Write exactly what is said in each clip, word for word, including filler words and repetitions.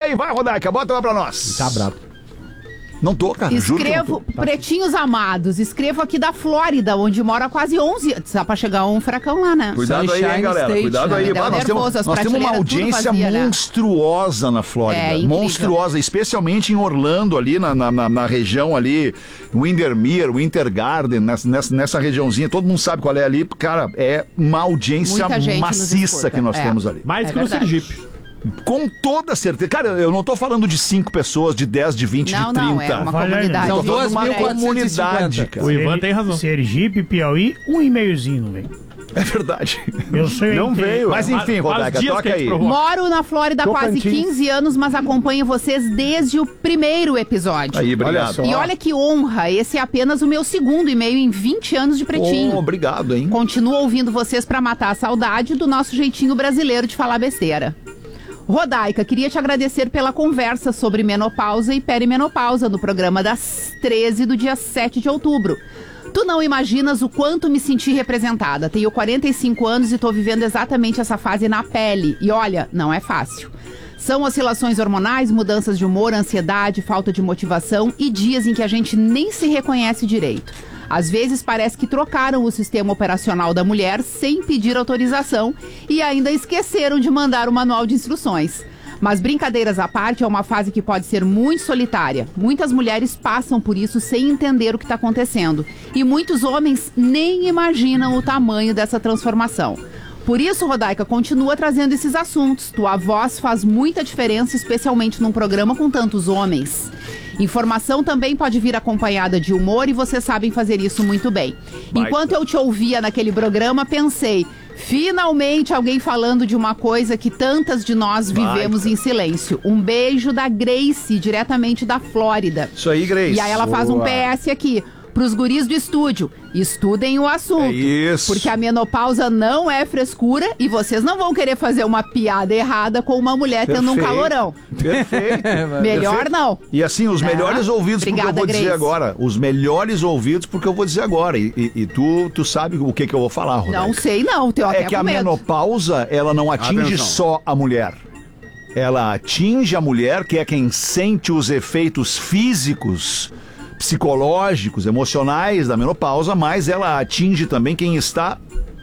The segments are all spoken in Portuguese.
hein? Vai, Rodaica, bota uma pra nós. Tá brabo. Não tô, cara. juro que não Escrevo, tô. pretinhos amados, escrevo aqui da Flórida, onde mora há quase onze anos. Dá pra chegar um furacão lá, né? Cuidado aí, hein, Sunshine galera. State, Cuidado né? aí. Me deu Ah, nós nervoso, temos, as nós temos uma prateleiras tudo audiência vazia, né? monstruosa na Flórida. É, incrível. monstruosa, especialmente em Orlando, ali na, na, na- na região ali, Windermere, Winter Garden, nessa, nessa, nessa regiãozinha. Todo mundo sabe qual é ali. Cara, é uma audiência Muita gente nos maciça escuta. que nós É. temos ali. Mais É que no verdade. Sergipe. Com toda certeza. Cara, eu não tô falando de cinco pessoas, de dez, de vinte, Não, de trinta. não, é uma Olha aí, comunidade. São Tô falando de uma duas mil quatrocentos e cinquenta. comunidade, cara. O Ivan tem razão. Sergipe, Piauí, um e-mailzinho, velho. É verdade. Eu sei. Não que- veio. Mas enfim, Faz Rodaica, dias toca que a gente aí. provou. Moro na Flórida há quase Tocantins. quinze anos, mas acompanho vocês desde o primeiro episódio. Aí, obrigado. Olha só. E olha que honra, esse é apenas o meu segundo e-mail em vinte anos de Pretinho. Oh, obrigado, hein? Continuo ouvindo vocês pra matar a saudade do nosso jeitinho brasileiro de falar besteira. Rodaica, queria te agradecer pela conversa sobre menopausa e perimenopausa no programa das treze do dia sete de outubro. Tu não imaginas o quanto me senti representada. Tenho quarenta e cinco anos e tô vivendo exatamente essa fase na pele. E olha, não é fácil. São oscilações hormonais, mudanças de humor, ansiedade, falta de motivação e dias em que a gente nem se reconhece direito. Às vezes parece que trocaram o sistema operacional da mulher sem pedir autorização e ainda esqueceram de mandar o manual de instruções. Mas brincadeiras à parte, é uma fase que pode ser muito solitária. Muitas mulheres passam por isso sem entender o que está acontecendo. E muitos homens nem imaginam o tamanho dessa transformação. Por isso, Rodaica, continua trazendo esses assuntos. Tua voz faz muita diferença, especialmente num programa com tantos homens. Informação também pode vir acompanhada de humor e vocês sabem fazer isso muito bem. Enquanto eu te ouvia naquele programa, pensei, finalmente alguém falando de uma coisa que tantas de nós vivemos em silêncio. Um beijo da Grace, diretamente da Flórida. Isso aí, Grace. E aí ela faz um Boa. P S aqui. Pros guris do estúdio, estudem o assunto. É isso. Porque a menopausa não é frescura e vocês não vão querer fazer uma piada errada com uma mulher tendo um Perfeito. calorão. Perfeito. Melhor Perfeito. não. E assim, os Né? melhores ouvidos porque eu Obrigada, vou dizer Grace. agora. Os melhores ouvidos porque eu vou dizer agora. E, e- e tu, tu sabe o que, que eu vou falar, Rodaica. Não sei não, teu É até que a com medo. menopausa, ela não atinge Atenção. só a mulher. Ela atinge a mulher, que é quem sente os efeitos físicos, psicológicos, emocionais da menopausa, mas ela atinge também quem está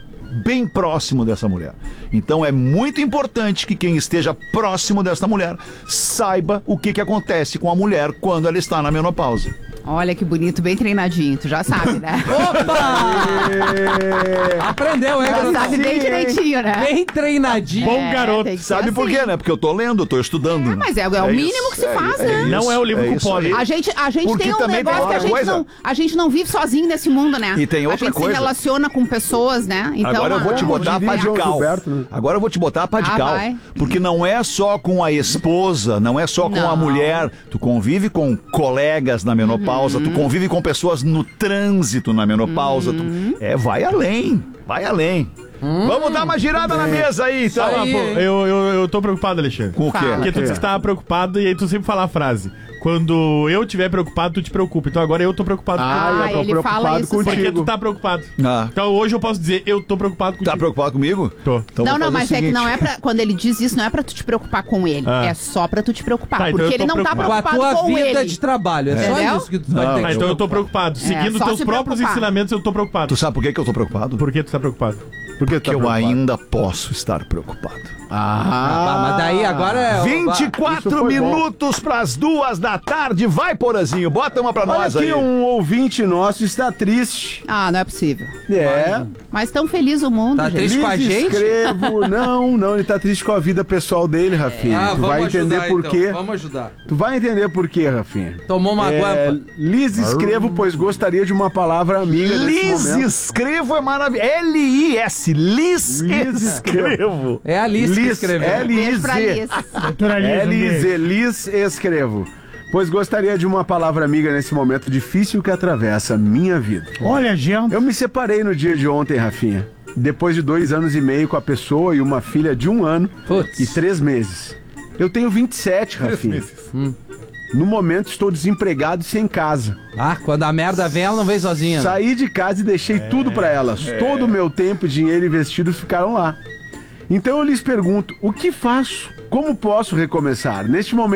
bem próximo dessa mulher. Então é muito importante que quem esteja próximo dessa mulher saiba o que, que acontece com a mulher quando ela está na menopausa. Olha que bonito, bem treinadinho, tu já sabe, né? Aprendeu, hein, Já garoto? sabe bem direitinho, né? Bem treinadinho. Bom É, garoto. tem que ser Sabe por assim. quê, né? Porque eu tô lendo, eu tô estudando. É, mas é- é o mínimo que se faz, né? Não é o livro com isso pólen. aí. A gente, a gente Porque tem um também tem negócio que a outra gente, coisa. não, a gente não vive sozinho nesse mundo, né? E tem outra A gente coisa. se relaciona com pessoas, né? Então, Agora eu vou te ah, botar a pá de João cal. Gilberto, né? Agora eu vou te botar a pá de Ah, cal. vai. Porque não é só com a esposa, não é só com Não. a mulher. Tu convive com colegas na menopausa, Uhum. tu convive com pessoas no trânsito na menopausa. tu- Uhum. É, vai além, vai além. Vamos dar uma girada na mesa aí, então. Isso aí, Pô, hein? eu, eu, eu tô preocupado, Alexandre. Com o quê? Fala. Porque tu disse que tava preocupado e aí tu sempre fala a frase. Quando eu estiver preocupado, tu te preocupa. Então agora eu tô preocupado Ah, eu tô ele fala preocupado isso contigo. Porque tu tá preocupado. Ah. Então hoje eu posso dizer, eu tô preocupado contigo. Tá preocupado comigo? Tô. Então não, vou não, fazer mas o é que seguinte. não é pra. Quando ele diz isso, não é pra tu te preocupar com ele. Ah. É só pra tu te preocupar. Tá, então porque eu tô ele não tá preocupado. Com a preocupado tua com vida ele. de trabalho. É só Entendeu? isso que tu vai Não, ter Tá, que então eu tô preocupar. preocupado. Seguindo só teus se próprios preocupar. ensinamentos, eu tô preocupado. Tu sabe por que, que eu tô preocupado? Por que tu tá preocupado? Porque tá eu preocupado? ainda posso estar preocupado. Ah, mas daí agora é... vinte e Isso quatro foi bom. minutos pras duas da tarde. Vai, Porazinho, bota uma pra Olha nós aqui, aí. um ouvinte nosso está triste. Ah, não é possível. É. Mas tão feliz o mundo, Tá gente. triste com a Lhes gente? escrevo. Não, não, ele tá triste com a vida pessoal dele, Rafinha. Ah, tu vamos vai entender ajudar, por então. quê. Vamos ajudar. Tu vai entender por quê, Rafinha. Tomou uma É, guampa. lhes escrevo, pois gostaria de uma palavra amiga nesse Liz momento. Escrevo é maravilhoso. L I S, Liz Liz Escrevo. É a Alice que Liz, escreveu. Beijo pra L I Z. Liz. Doutora Liz, um L I beijo. Z, Liz Escrevo. Pois gostaria de uma palavra amiga nesse momento difícil que atravessa a minha vida. Olha, gente. Eu me separei no dia de ontem, Rafinha. Depois de dois anos e meio com a pessoa e uma filha de um ano Putz. e três meses. Eu tenho vinte e sete, Rafinha. No momento estou desempregado e sem casa. Ah, quando a merda vem, ela não vem sozinha. né? Saí de casa e deixei tudo pra elas. Todo o meu tempo, dinheiro investido ficaram lá. Então eu lhes pergunto, o que faço? Como posso recomeçar? Neste momento